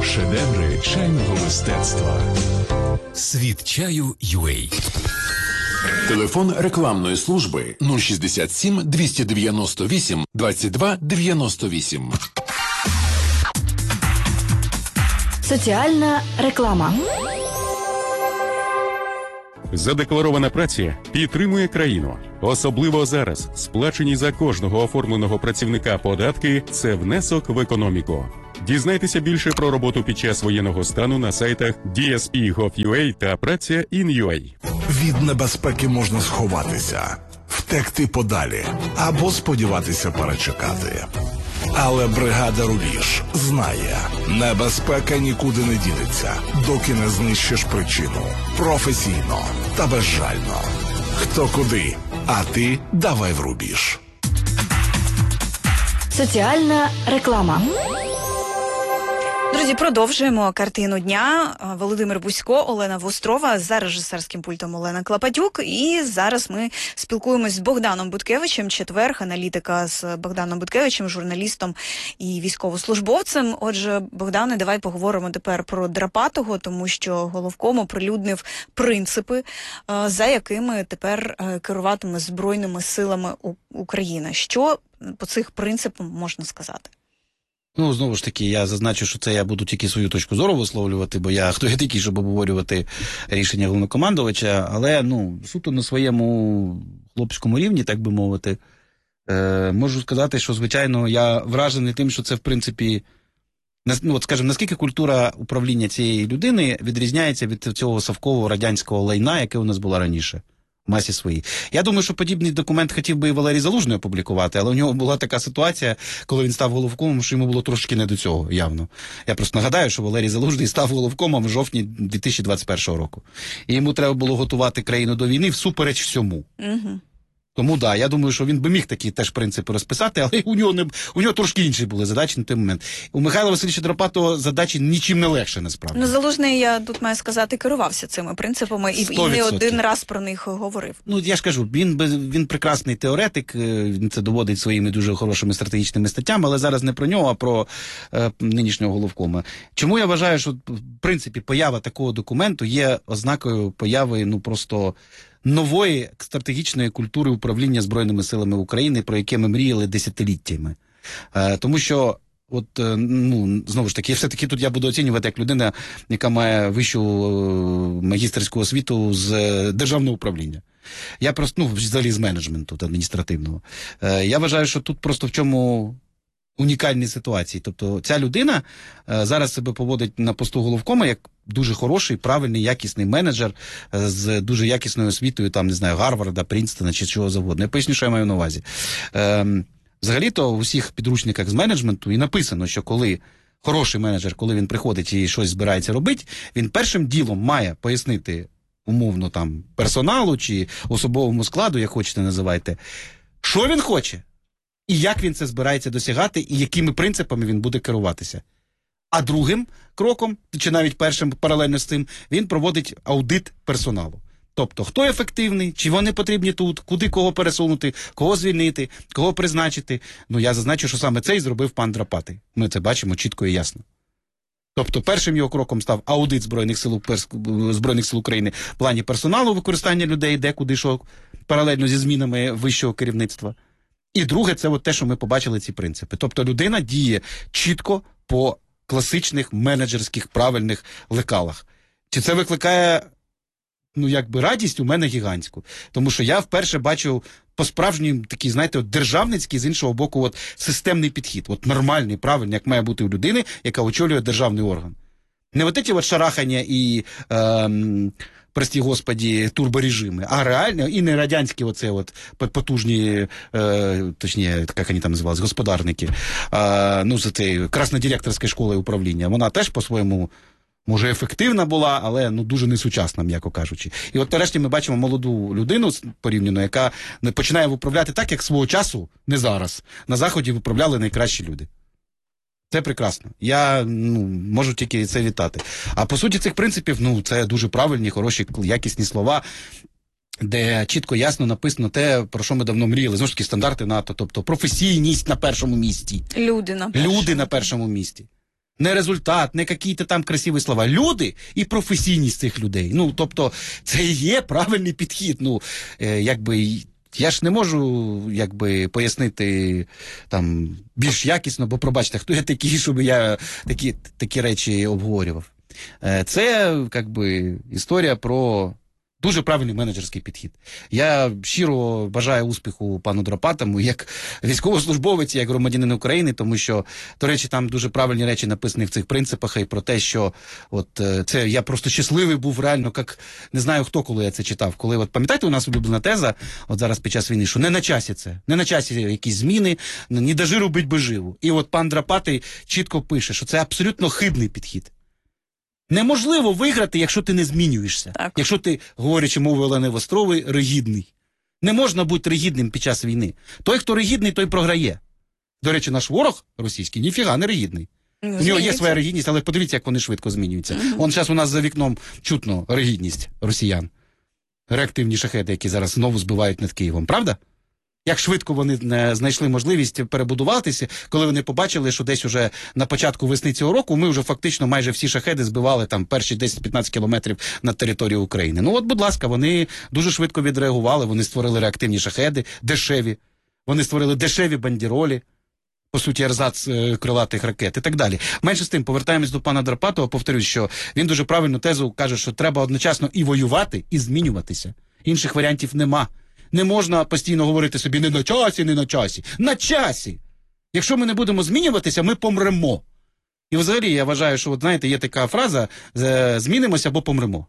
Шедеври чайного мистецтва. Світ чаю UA. Телефон рекламної служби 067 298 22 98. Соціальна реклама. Задекларована праця підтримує країну. Особливо зараз сплачені за кожного оформленого працівника податки – це внесок в економіку. Дізнайтеся більше про роботу під час воєнного стану на сайтах DSP.gov.ua та Праця.in.ua. Від небезпеки можна сховатися, втекти подалі або сподіватися перечекати. Але бригада Рубіж знає, небезпека нікуди не дінеться, доки не знищиш причину. Професійно та безжально. Хто куди, а ти давай в Рубіж. Соціальна реклама. Друзі, продовжуємо картину дня. Володимир Бузько, Олена Вострова, за режисерським пультом Олена Клопотюк. І зараз ми спілкуємось з Богданом Буткевичем, четверг, аналітика з Богданом Буткевичем, журналістом і військовослужбовцем. Отже, Богдане, давай поговоримо тепер про Драпатого, тому що головком оприлюднив принципи, за якими тепер керуватиме Збройними силами України. Що по цих принципам можна сказати? Ну, знову ж таки, я зазначу, що це я буду тільки свою точку зору висловлювати, бо хто я такий, щоб обговорювати рішення головнокомандувача, але, суто на своєму хлопському рівні, так би мовити, можу сказати, що, звичайно, я вражений тим, що це, в принципі, скажімо, наскільки культура управління цієї людини відрізняється від цього совкового радянського лайна, яке у нас було раніше. Масі свої. Я думаю, що подібний документ хотів би і Валерій Залужний опублікувати, але у нього була така ситуація, коли він став головкомом, що йому було трошки не до цього, явно. Я просто нагадаю, що Валерій Залужний став головкомом в жовтні 2021 року. І йому треба було готувати країну до війни всупереч всьому. Угу. Тому, я думаю, що він би міг такі теж принципи розписати, але у нього трошки інші були задачі на той момент. У Михайла Васильовича Драпатого задачі нічим не легше, насправді. Залужний, я тут маю сказати, керувався цими принципами і не один раз про них говорив. Я ж кажу, він прекрасний теоретик, він це доводить своїми дуже хорошими стратегічними статтями, але зараз не про нього, а про нинішнього головкома. Чому я вважаю, що, в принципі, поява такого документу є ознакою появи, просто нової стратегічної культури управління Збройними силами України, про яке ми мріяли десятиліттями. Тому що, знову ж таки, все-таки тут я буду оцінювати як людина, яка має вищу магістерську освіту з державного управління. Я просто, взагалі з менеджменту адміністративного. Я вважаю, що тут просто в чому унікальні ситуації. Тобто ця людина зараз себе поводить на посту головкома як дуже хороший, правильний, якісний менеджер з дуже якісною освітою, Гарварда, Принстона чи чого завгодно. Я поясню, що я маю на увазі. Взагалі-то в усіх підручниках з менеджменту і написано, що коли хороший менеджер, коли він приходить і щось збирається робити, він першим ділом має пояснити умовно персоналу чи особовому складу, як хочете називайте, що він хоче і як він це збирається досягати і якими принципами він буде керуватися. А другим кроком, чи навіть першим паралельно з цим, він проводить аудит персоналу. Тобто, хто ефективний, чи вони потрібні тут, куди кого пересунути, кого звільнити, кого призначити. Я зазначу, що саме це і зробив пан Драпатий. Ми це бачимо чітко і ясно. Тобто, першим його кроком став аудит Збройних сил України в плані персоналу, використання людей, де, куди, що, паралельно зі змінами вищого керівництва. І друге, це те, що ми побачили ці принципи. Тобто, людина діє чітко по класичних менеджерських правильних лекалах. Чи це викликає, радість у мене гігантську? Тому що я вперше бачу по-справжньому такий, державницький, з іншого боку, системний підхід. Нормальний, правильний, як має бути у людини, яка очолює державний орган. Не ці шарахання і, прости господі, турборежими, а реально, і не радянські потужні, точніше, як вони там називалися, господарники, з цієї краснодиректорської школи управління. Вона теж по-своєму, може, ефективна була, але дуже несучасна, м'яко кажучи. І нарешті ми бачимо молоду людину порівняно, яка починає виправляти так, як свого часу, не зараз, на Заході виправляли найкращі люди. Це прекрасно. Я можу тільки це вітати. А по суті цих принципів, це дуже правильні, хороші, якісні слова, де чітко, ясно написано те, про що ми давно мріяли. Знову ж таки, стандарти НАТО, тобто професійність на першому місці. Люди на першому місці. Не результат, не якісь там красиві слова. Люди і професійність цих людей. Ну, тобто, це і є правильний підхід. Ну, я ж не можу, пояснити там більш якісно, бо, пробачте, хто я такий, щоб я такі речі обговорював. Це, історія про дуже правильний менеджерський підхід. Я щиро бажаю успіху пану Драпатому як військовослужбовець, як громадянин України, тому що, до речі, там дуже правильні речі написані в цих принципах і про те, що це я просто щасливий був реально, як не знаю хто, коли я це читав. Коли, пам'ятаєте, у нас улюблена теза, зараз під час війни, що не на часі це, не на часі якісь зміни, ні до жиру бить би живу. І пан Драпатий чітко пише, що це абсолютно хибний підхід. Неможливо виграти, якщо ти не змінюєшся. Так. Якщо ти, говорячи мовою Олени Вострової, ригідний. Не можна бути ригідним під час війни. Той, хто ригідний, той програє. До речі, наш ворог російський ніфіга не ригідний. У нього є своя ригідність, але подивіться, як вони швидко змінюються. Зараз у нас за вікном чутно ригідність росіян. Реактивні шахеди, які зараз знову збивають над Києвом. Правда? Як швидко вони знайшли можливість перебудуватися, коли вони побачили, що десь уже на початку весни цього року ми вже фактично майже всі шахеди збивали там перші 10-15 кілометрів над територією України. Ну будь ласка, вони дуже швидко відреагували, вони створили реактивні шахеди, дешеві, вони створили дешеві бандеролі, по суті, ерзац крилатих ракет і так далі. Менше з тим, повертаємось до пана Драпатова, повторюсь, що він дуже правильну тезу каже, що треба одночасно і воювати, і змінюватися. Інших варіантів нема. Не можна постійно говорити собі не на часі, не на часі. На часі! Якщо ми не будемо змінюватися, ми помремо. І взагалі я вважаю, що, знаєте, є така фраза «змінимося або помремо».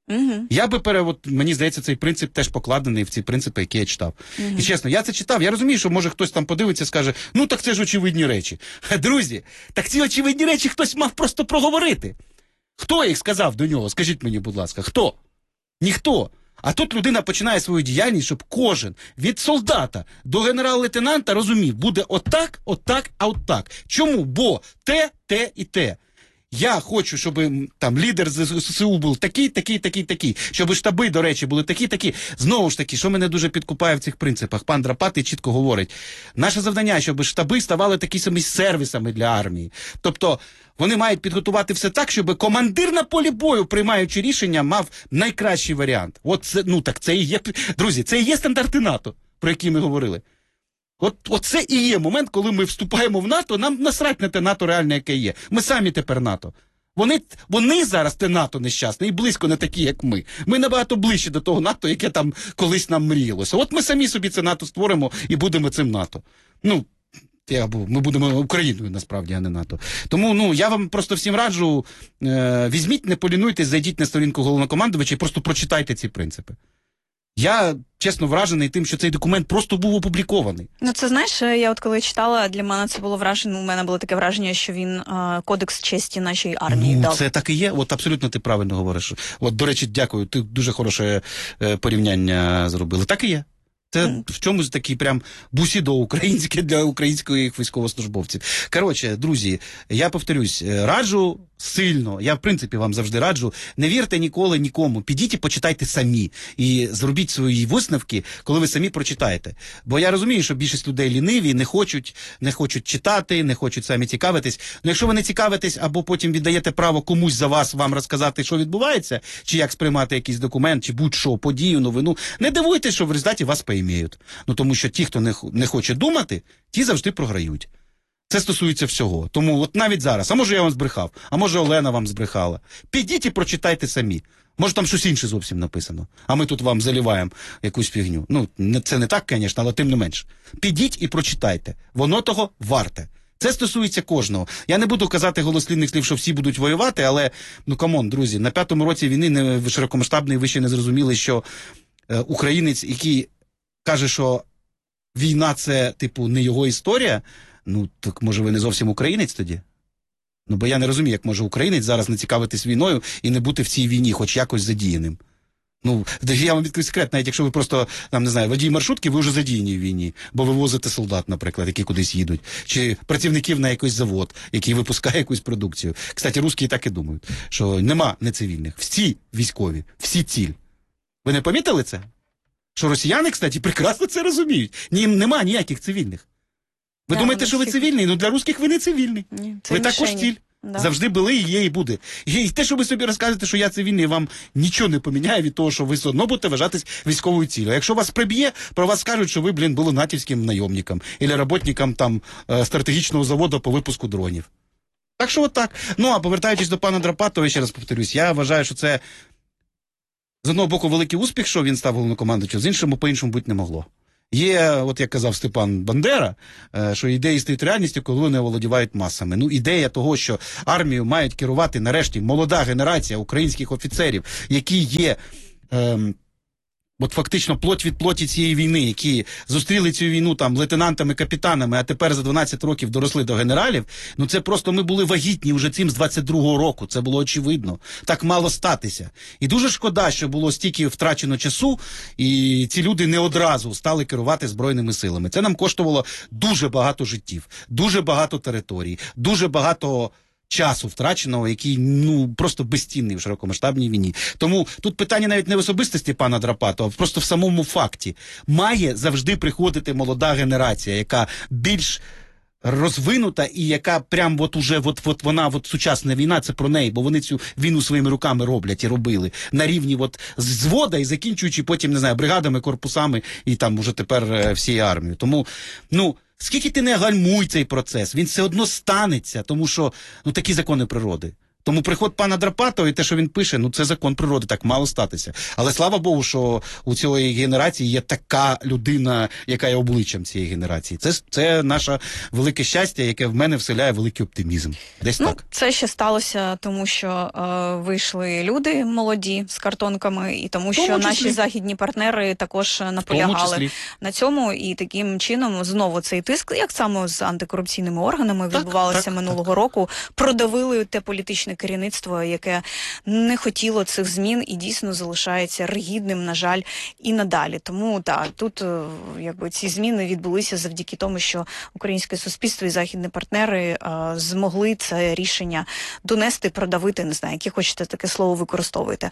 Я би мені здається, цей принцип теж покладений в ці принципи, які я читав. І чесно, я це читав, я розумію, що може хтось там подивиться і скаже, ну так це ж очевидні речі. Друзі, так ці очевидні речі хтось мав просто проговорити. Хто їх сказав до нього? Скажіть мені, будь ласка, хто? Ніхто. А тут людина починає свою діяльність, щоб кожен, від солдата до генерал-лейтенанта розумів, буде отак, а отак. Чому? Бо те і те. Я хочу, щоб там лідер ЗСУ був такий, щоб штаби, до речі, були такі. Знову ж таки, що мене дуже підкупає в цих принципах, пан Драпатий чітко говорить, наше завдання, щоб штаби ставали такі самі сервісами для армії. Тобто, вони мають підготувати все так, щоб командир на полі бою, приймаючи рішення, мав найкращий варіант. Це і є, друзі, це і є стандарти НАТО, про які ми говорили. Це і є момент, коли ми вступаємо в НАТО, нам насрать на те НАТО реальне, яке є. Ми самі тепер НАТО. Вони зараз те НАТО нещасне і близько не такі, як ми. Ми набагато ближче до того НАТО, яке там колись нам мріялося. Ми самі собі це НАТО створимо і будемо цим НАТО. Ми будемо Україною, насправді, а не НАТО. Тому, я вам просто всім раджу, візьміть, не полінуйтесь, зайдіть на сторінку головнокомандувача і просто прочитайте ці принципи. Я, чесно, вражений тим, що цей документ просто був опублікований. Це, знаєш, я коли читала, для мене це було враження, у мене було таке враження, що він кодекс честі нашої армії дав. Це так і є, абсолютно ти правильно говориш. До речі, дякую, ти дуже хороше порівняння зробили. Так і є. Це в чомусь такий прям бусідо українське для українських військовослужбовців. Коротше, друзі, я повторюсь, раджу сильно, я в принципі вам завжди раджу, не вірте ніколи нікому, підіть і почитайте самі. І зробіть свої висновки, коли ви самі прочитаєте. Бо я розумію, що більшість людей ліниві, не хочуть читати, не хочуть самі цікавитись. Якщо ви не цікавитесь або потім віддаєте право комусь за вас вам розказати, що відбувається, чи як сприймати якийсь документ, чи будь-що, подію, новину, не дивуйтесь, що в результаті вас поімеють. Тому що ті, хто не хоче думати, ті завжди програють. Це стосується всього. Тому навіть зараз, а може я вам збрехав, а може Олена вам збрехала. Підіть і прочитайте самі. Може там щось інше зовсім написано, а ми тут вам заливаємо якусь фігню. Це не так, звісно, але тим не менш. Підіть і прочитайте. Воно того варте. Це стосується кожного. Я не буду казати голослівних слів, що всі будуть воювати, але, камон, друзі, на 5-му році війни широкомасштабної ви ще не зрозуміли, що українець, який каже, що війна це, не його історія, так може ви не зовсім українець тоді? Бо я не розумію, як може українець зараз не цікавитись війною і не бути в цій війні, хоч якось задіяним. Я вам відкрию секрет, навіть якщо ви просто, водій маршрутки, ви вже задіяні в війні, бо ви возите солдат, наприклад, які кудись їдуть, чи працівників на якийсь завод, який випускає якусь продукцію. Кстати, русські так і думають, що нема нецивільних, всі військові, всі ціль. Ви не помітили це? Що росіяни, кстати, прекрасно це розуміють. Нема ніяких цивільних. Ви думаєте, що ви цивільний? Для русських ви не цивільний. Ні, ви також ціль. Да. Завжди були, і є, і буде. І те, що ви собі розкажете, що я цивільний, вам нічого не поміняє від того, що ви все одно будете вважатись військовою ціллю. А якщо вас приб'є, про вас скажуть, що ви, були натівським найомником або роботником там стратегічного заводу по випуску дронів. Так що от так. Ну, а повертаючись до пана Драпатова, ще раз повторюсь, я вважаю, що це з одного боку великий успіх, що він став головнокомандуючим, з іншого по-іншому бути не могло. Є, от як казав Степан Бандера, що ідеї стають реальністю, коли вони оволодівають масами. Ну, ідея того, що армію мають керувати нарешті молода генерація українських офіцерів, які є от фактично плоть від плоті цієї війни, які зустріли цю війну там лейтенантами, капітанами, а тепер за 12 років доросли до генералів, ну це просто ми були вагітні вже цим з 22-го року, це було очевидно. Так мало статися. І дуже шкода, що було стільки втрачено часу, і ці люди не одразу стали керувати Збройними силами. Це нам коштувало дуже багато життів, дуже багато територій, дуже багато часу втраченого, який, ну, просто безцінний в широкомасштабній війні. Тому тут питання навіть не в особистості пана Драпатова, а просто в самому факті. Має завжди приходити молода генерація, яка більш розвинута і яка прям вона сучасна війна, це про неї, бо вони цю війну своїми руками роблять і робили на рівні звода і закінчуючи потім, не знаю, бригадами, корпусами і там уже тепер всією армією. Тому, ну, скільки ти не гальмуй цей процес, він все одно станеться, тому що, ну, такі закони природи. Тому приход пана Драпатова і те, що він пише, ну, це закон природи, так мало статися. Але слава Богу, що у цієї генерації є така людина, яка є обличчям цієї генерації. Це наше велике щастя, яке в мене вселяє великий оптимізм. Десь так. Це ще сталося, тому що вийшли люди молоді з картонками, і тому що наші західні партнери також наполягали на цьому, і таким чином знову цей тиск, як саме з антикорупційними органами відбувалося минулого року, продавили те політичне керівництво, яке не хотіло цих змін і дійсно залишається ригідним, на жаль, і надалі. Тому, так, тут якби ці зміни відбулися завдяки тому, що українське суспільство і західні партнери змогли це рішення донести, продавити, не знаю, яке хочете таке слово використовуєте.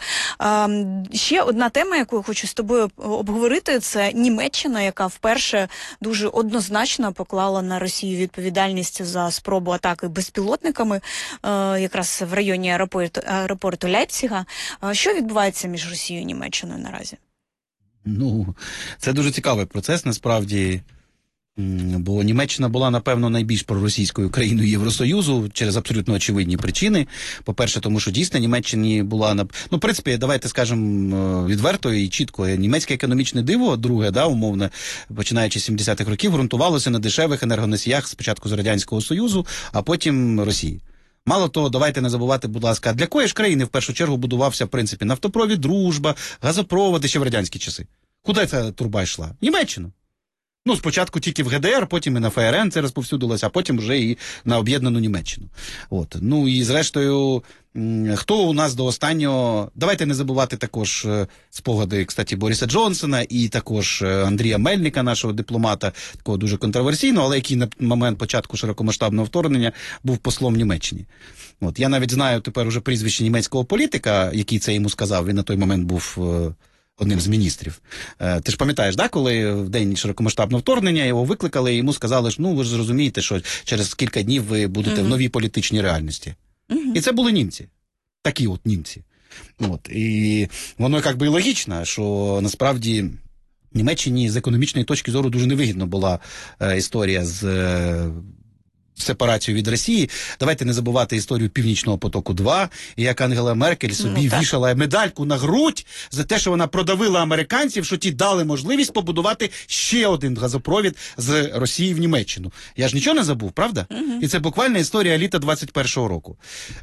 Ще одна тема, яку я хочу з тобою обговорити, це Німеччина, яка вперше дуже однозначно поклала на Росію відповідальність за спробу атаки безпілотниками, якраз в районі аеропорту Лейпціга. Що відбувається між Росією і Німеччиною наразі? Ну, це дуже цікавий процес, насправді, бо Німеччина була, напевно, найбільш проросійською країною Євросоюзу через абсолютно очевидні причини. По-перше, тому що дійсно Німеччині була, ну, в принципі, давайте скажемо відверто і чітко, німецьке економічне диво, друге, умовно, починаючи з 70-х років, ґрунтувалося на дешевих енергоносіях спочатку з Радянського Союзу, а потім Росії. Мало того, давайте не забувати, будь ласка, для якої ж країни в першу чергу будувався, в принципі, нафтопровід, дружба, газопроводи ще в радянські часи? Куди ця труба йшла? Німеччину. Ну, спочатку тільки в ГДР, потім і на ФРН це розповсюдилося, а потім вже і на об'єднану Німеччину. От. Ну і зрештою, хто у нас до останнього... Давайте не забувати також спогади, кстати, Бориса Джонсона і також Андрія Мельника, нашого дипломата, такого дуже контроверсійного, але який на момент початку широкомасштабного вторгнення був послом в Німеччині. От. Я навіть знаю тепер уже прізвище німецького політика, який це йому сказав, він на той момент був одним з міністрів. Ти ж пам'ятаєш, да, коли в день широкомасштабного вторгнення його викликали і йому сказали, що, ну, ви ж зрозумієте, що через кілька днів ви будете в новій політичній реальності. І це були німці. Такі от німці. От. І воно як би і логічно, що насправді Німеччині з економічної точки зору дуже невигідно була історія з сепарацію від Росії. Давайте не забувати історію Північного потоку-2, і як Ангела Меркель собі вішала медальку на грудь за те, що вона продавила американців, що ті дали можливість побудувати ще один газопровід з Росії в Німеччину. Я ж нічого не забув, правда? І це буквально історія літа 21-го року.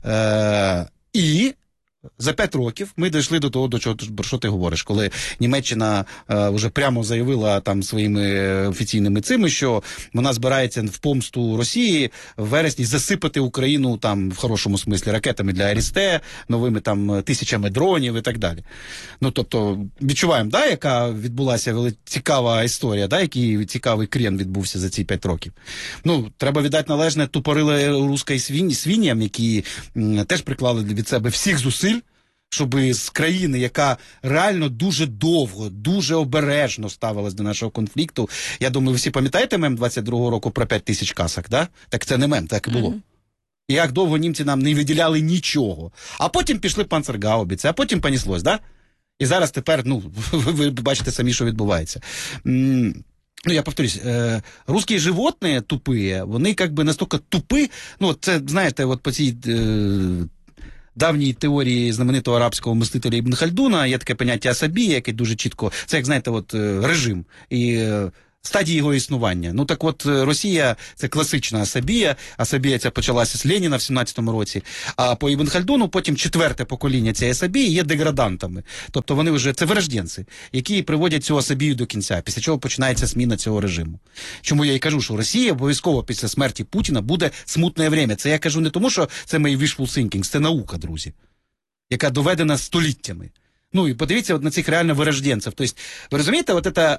І за 5 років ми дійшли до того, про що ти говориш, коли Німеччина вже прямо заявила там своїми офіційними цими, що вона збирається в помсту Росії в вересні засипати Україну там в хорошому смислі ракетами для Арісте, новими там тисячами дронів і так далі. Ну, тобто, відчуваємо, да, яка відбулася цікава історія, да, який цікавий крен відбувся за ці 5 років. Ну, треба віддати належне тупорили русській свиньям, які теж приклали від себе всіх зусиль, щоб з країни, яка реально дуже довго, дуже обережно ставилась до нашого конфлікту. Я думаю, ви всі пам'ятаєте мем 22-го року про 5 тисяч касок, да? Так це не мем, так і було. І як довго німці нам не виділяли нічого. А потім пішли панцергаубіці, а потім понеслось, да? І зараз тепер, ви бачите самі, що відбувається. Я повторюсь, русські животні тупі, вони настільки тупі, це, знаєте, от по цій давній теорії знаменитого арабського мислителя Ібн Хальдуна є таке поняття асабія, яке дуже чітко, це, як, знаєте, режим і стадії його існування. Так от, Росія – це класична асабія. Асабія ця почалася з Леніна в 17-му році. А по Ібн Хальдуну потім 4-те покоління цієї асабії є деградантами. Тобто вони вже, це вирожденці, які приводять цю асабію до кінця, після чого починається зміна цього режиму. Чому я і кажу, що Росія обов'язково після смерті Путіна буде смутне время. Це я кажу не тому, що це мої wishful thinking, це наука, друзі, яка доведена століттями. І подивіться на цих реально вирожденців. Тобто, ви розумієте,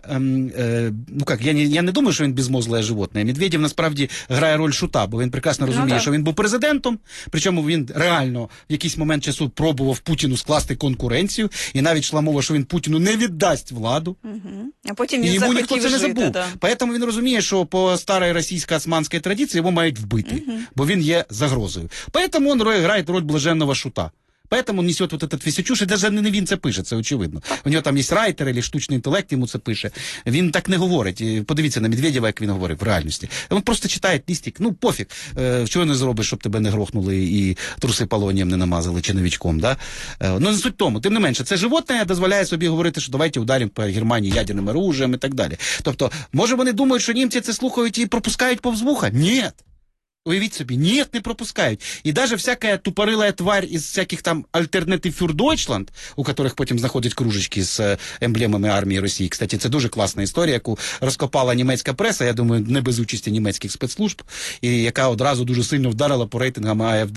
я не думаю, що він безмозгле животне. Медведєв насправді грає роль шута, бо він прекрасно розуміє, що він був президентом, причому він реально в якийсь момент часу пробував Путіну скласти конкуренцію, і навіть йшла мова, що він Путіну не віддасть владу. А потім він йому ніхто це не забув. Да. Тому він розуміє, що по старій російсько-османській традиції його мають вбити, бо він є загрозою. Тому він грає роль блаженного шута. Поэтому он несет вот этот весь чушь, і навіть не він це пише, це очевидно. У нього там є райтер, або штучний інтелект, йому це пише. Він так не говорить. Подивіться на Медведєва, як він говорить в реальності. Він просто читає листик, пофіг, чого не зробиш, щоб тебе не грохнули і труси полонієм не намазали, чи новичком, да? Не суть тому. Тим не менше, це животне дозволяє собі говорити, що давайте ударимо по Германії ядерним оружием і так далі. Тобто, може вони думають, що німці це слухають і пропускають повз вуха? Ні. Уявіть собі, ні, не пропускають. І навіть всяка тупорила тварь із всяких там альтернатив фюр Дойчланд, у яких потім знаходять кружечки з емблемами армії Росії. Кстати, це дуже класна історія, яку розкопала німецька преса, я думаю, не без участі німецьких спецслужб, і яка одразу дуже сильно вдарила по рейтингам АФД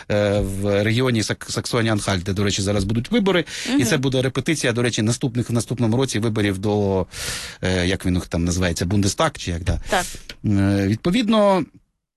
в регіоні Саксонія-Анхальт, де, до речі, зараз будуть вибори. І це буде репетиція, до речі, в наступному році виборів до, як він там називається, Бундестаг, чи як, да? Так. Відповідно,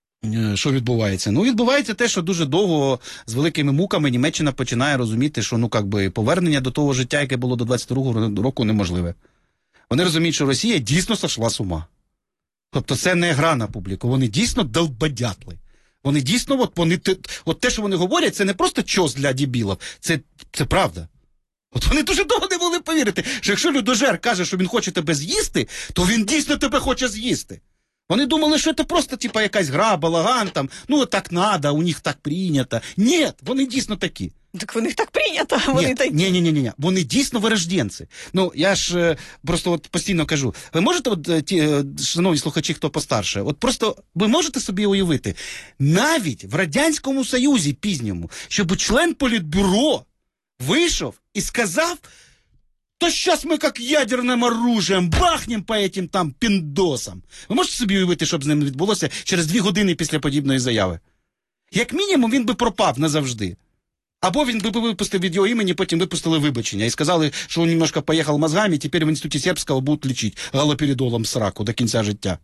що відбувається? Відбувається те, що дуже довго з великими муками Німеччина починає розуміти, що повернення до того життя, яке було до 22-го року, неможливе. Вони розуміють, що Росія дійсно сошла з ума. Тобто це не гра на публіку, вони дійсно долбодятли. Вони дійсно, те, що вони говорять, це не просто чос для дебілів, це правда. Вони дуже довго не могли повірити, що якщо людожер каже, що він хоче тебе з'їсти, то він дійсно тебе хоче з'їсти. Вони думали, що це просто якась гра, балаган, там, так надо, у них так прийнято. Ні, вони дійсно такі. Так у них так прийнято, вони такі. Ні, вони дійсно вирожденці. Я ж просто постійно кажу, ви можете, шановні слухачі, хто постарше, просто ви можете собі уявити, навіть в Радянському Союзі пізньому, щоб член Політбюро вийшов і сказав, то сейчас мы как ядерным оружием бахнем по этим там піндосам. Ви можете собі уявити, що б з ним відбулося через 2 години після подібної заяви? Як мінімум, він би пропав назавжди. Або він би випустив від його імені, потім випустили вибачення і сказали, що він немножко поїхав мозгами, і тепер в інституті сербського будуть лічити галоперидолом сраку до кінця життя.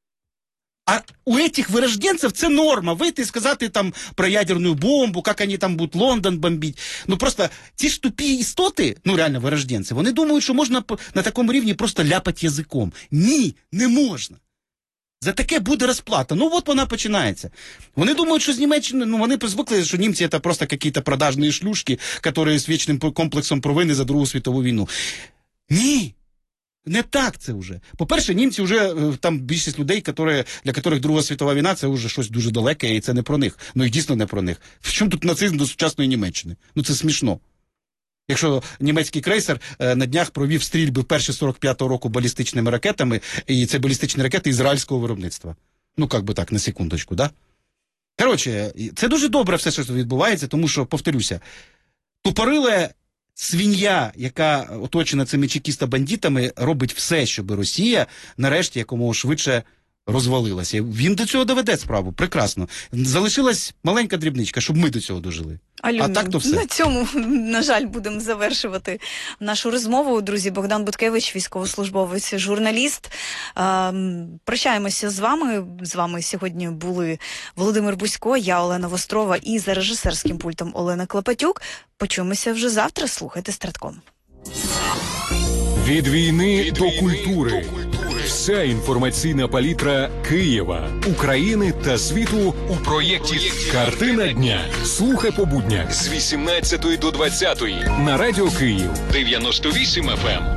А у этих вирожденців це норма. Вийти і сказати там про ядерну бомбу, як вони там будуть Лондон бомбити. Просто ці ж тупі істоти, реально вирожденці, вони думають, що можна на такому рівні просто ляпати язиком. Ні, не можна. За таке буде розплата. Вона починається. Вони думають, що з Німеччини, вони звикли, що німці це просто якісь продажні шлюшки, які з вічним комплексом провини за Другу світову війну. Ні. Не так це вже. По-перше, німці вже, там більшість людей, для яких Друга світова війна, це вже щось дуже далеке, і це не про них. І дійсно не про них. В чому тут нацизм до сучасної Німеччини? Це смішно. Якщо німецький крейсер на днях провів стрільби перші 45-го року балістичними ракетами, і це балістичні ракети ізраїльського виробництва. Так, на секундочку, да? Коротше, це дуже добре все, що відбувається, тому що, повторюся, тупориле свинья, яка оточена цими чекіста-бандитами, робить все, щоб Росія нарешті якомога швидше розвалилася. Він до цього доведе справу. Прекрасно. Залишилась маленька дрібничка, щоб ми до цього дожили. А так то все. На цьому, на жаль, будемо завершувати нашу розмову. Друзі, Богдан Буткевич, військовослужбовець, журналіст. Прощаємося з вами. З вами сьогодні були Володимир Бузько, я Олена Вострова і за режисерським пультом Олена Клопатюк. Почуємося вже завтра. Слухайте Стратком. Від війни до культури. Вся інформаційна палітра Києва, України та світу у проєкті «Картина дня». Слухай по буднях з 18 до 20 на Радіо Київ 98 FM.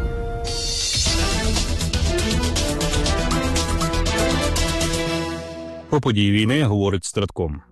Про події війни говорить Стратком.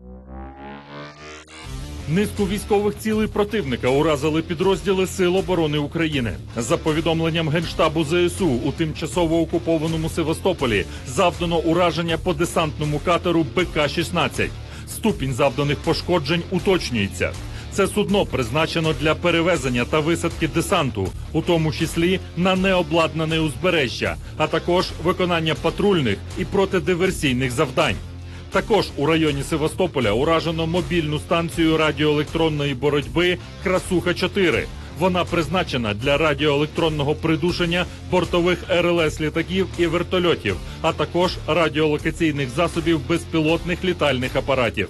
Низку військових цілей противника уразили підрозділи Сил оборони України. За повідомленням Генштабу ЗСУ, у тимчасово окупованому Севастополі завдано ураження по десантному катеру БК-16. Ступінь завданих пошкоджень уточнюється. Це судно призначено для перевезення та висадки десанту, у тому числі на необладнане узбережжя, а також виконання патрульних і протидиверсійних завдань. Також у районі Севастополя уражено мобільну станцію радіоелектронної боротьби «Красуха-4». Вона призначена для радіоелектронного придушення бортових РЛС-літаків і вертольотів, а також радіолокаційних засобів безпілотних літальних апаратів.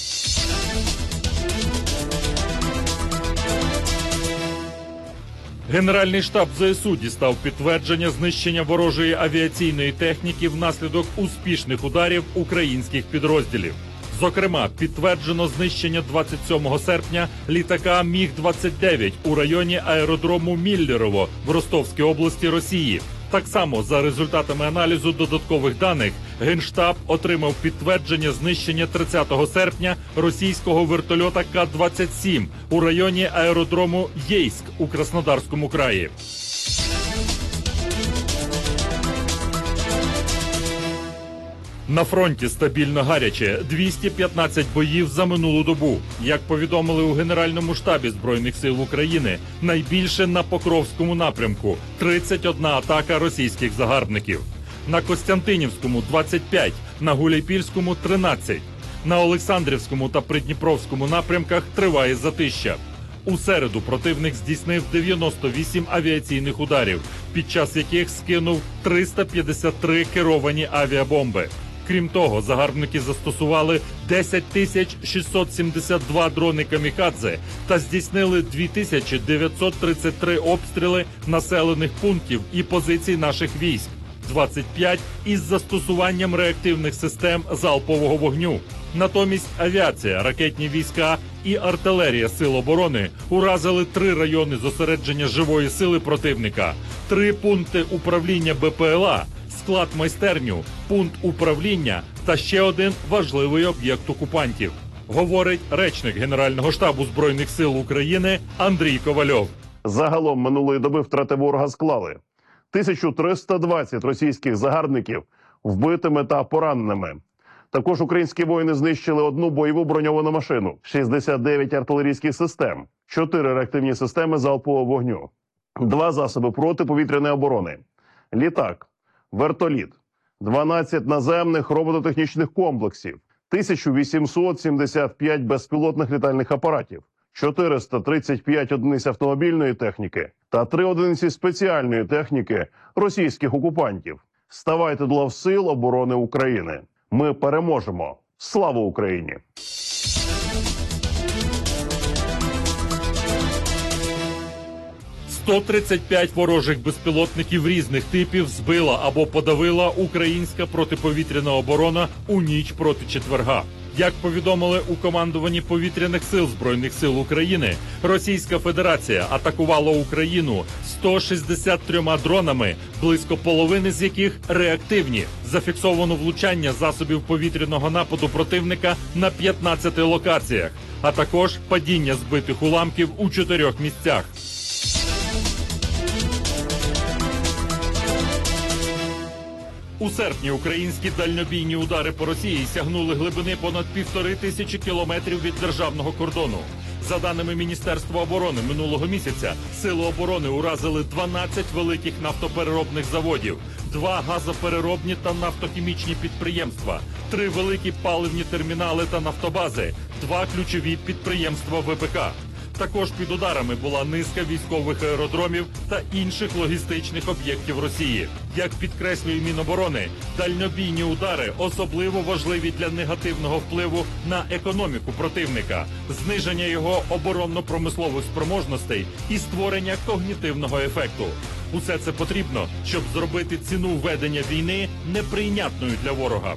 Генеральний штаб ЗСУ дістав підтвердження знищення ворожої авіаційної техніки внаслідок успішних ударів українських підрозділів. Зокрема, підтверджено знищення 27 серпня літака Міг-29 у районі аеродрому Міллерово в Ростовській області Росії. Так само, за результатами аналізу додаткових даних, Генштаб отримав підтвердження знищення 30 серпня російського вертольота К-27 у районі аеродрому Єйськ у Краснодарському краї. На фронті стабільно гаряче. 215 боїв за минулу добу. Як повідомили у Генеральному штабі Збройних сил України, найбільше на Покровському напрямку – 31 атака російських загарбників. На Костянтинівському – 25, на Гуляйпільському – 13. На Олександрівському та Придніпровському напрямках триває затища. У середу противник здійснив 98 авіаційних ударів, під час яких скинув 353 керовані авіабомби. Крім того, загарбники застосували 10 672 дрони камікадзе та здійснили 2933 обстріли населених пунктів і позицій наших військ, 25 із застосуванням реактивних систем залпового вогню. Натомість авіація, ракетні війська і артилерія Сил оборони уразили 3 райони зосередження живої сили противника, 3 пункти управління БПЛА, склад-майстерню, пункт управління та ще один важливий об'єкт окупантів, говорить речник Генерального штабу Збройних сил України Андрій Ковальов. Загалом минулої доби втрати ворога склали 1320 російських загарбників вбитими та пораненими. Також українські воїни знищили 1 бойову броньовану машину, 69 артилерійських систем, 4 реактивні системи залпового вогню, 2 засоби протиповітряної оборони, літак, вертоліт, 12 наземних робототехнічних комплексів, 1875 безпілотних літальних апаратів, 435 одиниць автомобільної техніки та 3 одиниці спеціальної техніки російських окупантів. Ставайте до лав Сил оборони України. Ми переможемо. Слава Україні! «135 ворожих безпілотників різних типів збила або подавила українська протиповітряна оборона у ніч проти четверга. Як повідомили у командуванні повітряних сил Збройних сил України, Російська Федерація атакувала Україну 163 дронами, близько половини з яких реактивні. Зафіксовано влучання засобів повітряного нападу противника на 15 локаціях, а також падіння збитих уламків у 4 місцях. У серпні українські дальнобійні удари по Росії сягнули глибини понад 1500 кілометрів від державного кордону. За даними Міністерства оборони, минулого місяця Сили оборони уразили 12 великих нафтопереробних заводів, 2 газопереробні та нафтохімічні підприємства, 3 великі паливні термінали та нафтобази, 2 ключові підприємства ВПК. Також під ударами була низка військових аеродромів та інших логістичних об'єктів Росії. Як підкреслює Міноборони, дальнобійні удари особливо важливі для негативного впливу на економіку противника, зниження його оборонно-промислових спроможностей і створення когнітивного ефекту. Усе це потрібно, щоб зробити ціну ведення війни неприйнятною для ворога.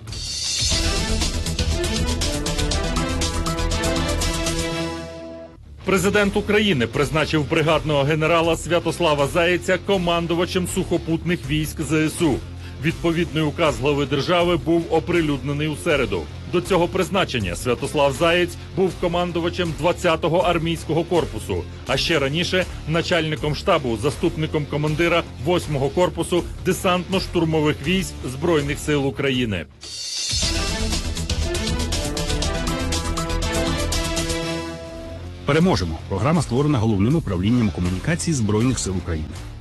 Президент України призначив бригадного генерала Святослава Заєця командувачем сухопутних військ ЗСУ. Відповідний указ глави держави був оприлюднений у середу. До цього призначення Святослав Заєць був командувачем 20-го армійського корпусу, а ще раніше начальником штабу, заступником командира 8-го корпусу десантно-штурмових військ Збройних сил України. Переможемо. Програма створена Головним управлінням комунікацій Збройних сил України.